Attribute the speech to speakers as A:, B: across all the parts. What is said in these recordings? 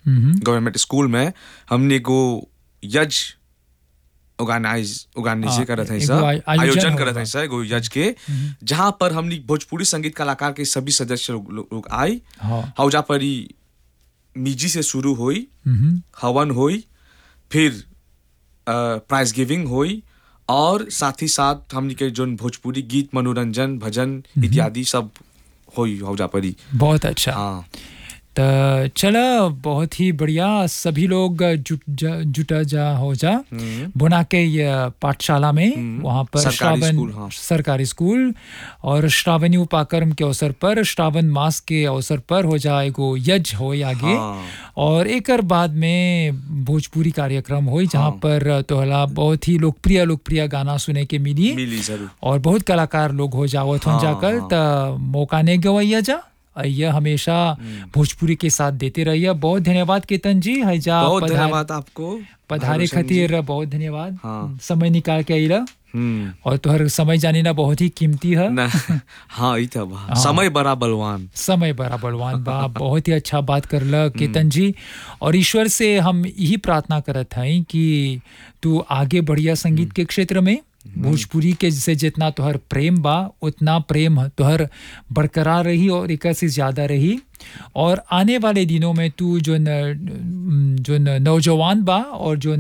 A: Government school में हमने को यज ऑर्गेनाइज करत है सर, आयोजन करत है सर एगो यज के, जहाँ पर हमने भोजपुरी संगीत कलाकार के सभी सदस्य लोग आए। हौजा पर ही मिजी से शुरू हुई, हवन हुई, फिर प्राइज गिविंग हुई, और साथ ही साथ हमने के जो भोजपुरी गीत, मनोरंजन, भजन इत्यादि सब हुई हौजा पर ही।
B: बहुत अच्छा।
A: हाँ,
B: तो चला, बहुत ही बढ़िया। सभी लोग जुटा जा हो जा बुना के पाठशाला में, वहाँ पर सरकारी स्कूल और श्रावणी उपाकर्म के अवसर पर, श्रावण मास के अवसर पर हो जा एगो यज्ञ हो आगे। और एक बाद में भोजपुरी कार्यक्रम हो, जहाँ पर तोहला बहुत ही लोकप्रिय गाना सुने के मिली और बहुत कलाकार लोग हो जावत हो जाकर। तो मौका नहीं गवैया जा, यह हमेशा भोजपुरी के साथ देते रहिए। बहुत धन्यवाद केतन जी, है जा,
A: बहुत धन्यवाद आपको
B: पधारे खातिर, बहुत धन्यवाद। समय निकाल के आइला, और तोहर समय जानी ना बहुत ही कीमती है।
A: हाँ, समय बड़ा बलवान बा। बहुत ही अच्छा बात करला केतन जी, और ईश्वर से हम यही प्रार्थना करत हैं कि तू आगे बढ़िया संगीत के क्षेत्र में। भोजपुरी के से जितना तोहर प्रेम बा, उतना प्रेम तोहर बरकरार रही और एक से ज़्यादा रही। और आने वाले दिनों में तू जो नौजवान बा और जो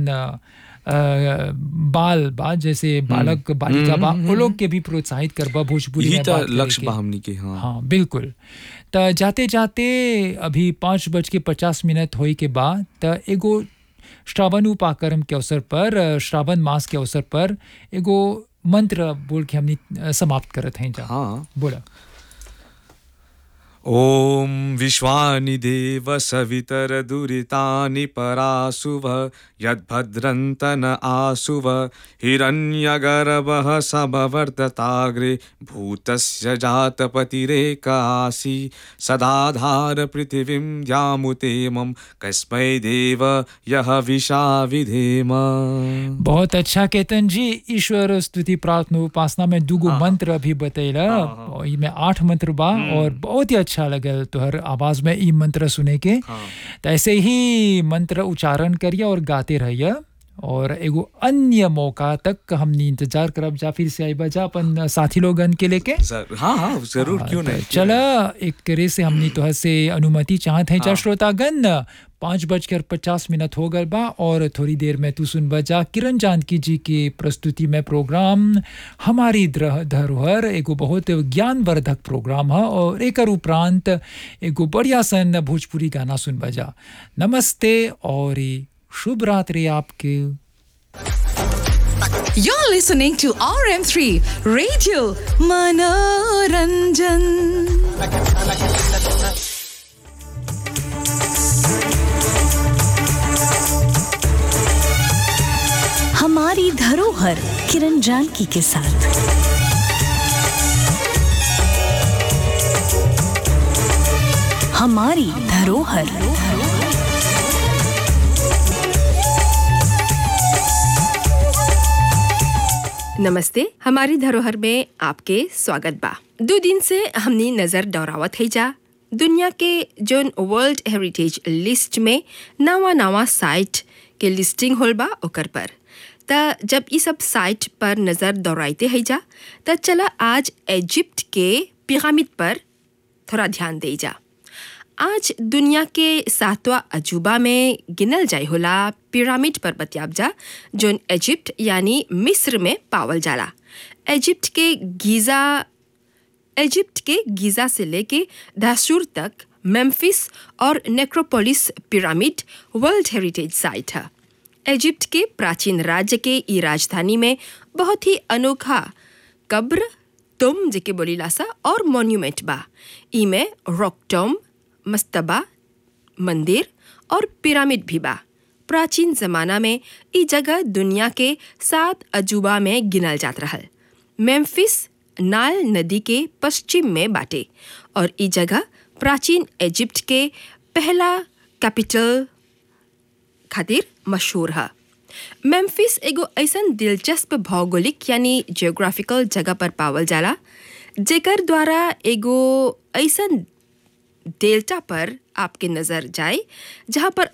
A: बाल बा, जैसे बालक बालिका बा, वो लोग के भी प्रोत्साहित करबा भोजपुरी में बात लक्ष्य बा हमनी के।
B: हाँ बिल्कुल। तो जाते जाते अभी 5:50 होई के बाद, तो एगो श्रावण उपाकर्म के अवसर पर, श्रावण मास के अवसर पर एगो मंत्र बोल के हमने समाप्त करत हैं।
A: हाँ,
B: बोला।
A: ओम विश्वानि देव सवितर दुरितानि परासुव यद्भद्रन्तन आसुव हिरण्यगर्भः समवर्तताग्रे भूतस्य जातपतिरेकासि सदाधार पृथिवीं यामुतेमं कस्मै देव यह विशा विधेम।
B: बहुत अच्छा केतन जी, ईश्वर स्तुति प्रार्थना उपासना में दुगो मंत्र अभी बतैला, इनमें 8 मंत्र बा, और बहुत ही अच्छा लगल तोहर आवाज में ई मंत्र सुने के। तो ऐसे ही मंत्र उच्चारण करिए और गाते रहिए, और एगो अन्य मौका तक हमने इंतजार करब जा, फिर से आई बजा अपन साथी लोगन के लेके।
A: हाँ जरूर, क्यों नहीं।
B: चला, एक करे से हमने तोहर से अनुमति चाहत है। श्रोतागण, 5:50 हो गए बा, और थोड़ी देर में तू सुन बजा किरण जानकी जी की प्रस्तुति में प्रोग्राम हमारी धरोहर। एगो बहुत ज्ञानवर्धक प्रोग्राम है, और एक उपरांत एगो बढ़िया सन भोजपुरी गाना सुन बजा। नमस्ते और शुभ रात्रि आपके।
C: You're listening to RM3 Radio Manoranjan. हमारी धरोहर किरण जानकी के साथ। हमारी धरोहर। नमस्ते, हमारी धरोहर में आपके स्वागत बा। 2 दिन से हमनी नजर दौरावत है जा दुनिया के जोन वर्ल्ड हेरिटेज लिस्ट में नवा साइट के लिस्टिंग होल बा ओकर पर। त जब ये सब साइट पर नज़र दौड़ाते है जा, त चला आज इजिप्ट के पिरामिड पर थोड़ा ध्यान दे जा। आज दुनिया के 7वां अजूबा में गिनल जाय होला पिरामिड पर बतियाब जा, जोन इजिप्ट यानी मिस्र में पावल जाला। इजिप्ट के गीज़ा से लेके दाशूर तक मेम्फिस और necropolis pyramid world heritage site है। इजिप्ट के प्राचीन राज्य के ई राजधानी में बहुत ही अनोखा कब्र, तुम जेके बोलीला सा, और मॉन्यूमेंट बा। इमें रॉक टॉम, मस्तबा, मंदिर और पिरामिड भी बा। प्राचीन जमाना में ई जगह दुनिया के 7 अजूबा में गिनल जात रहल। मेम्फिस नाइल नदी के पश्चिम में बाटे, और ई जगह प्राचीन इजिप्ट के पहला कैपिटल खातिर मशहूर है। मेम्फिस एगो ऐसन दिलचस्प भौगोलिक यानी जियोग्राफिकल जगह पर पावल जाला, जेकर द्वारा एगो ऐसन डेल्टा पर आपके नज़र जाए जहाँ पर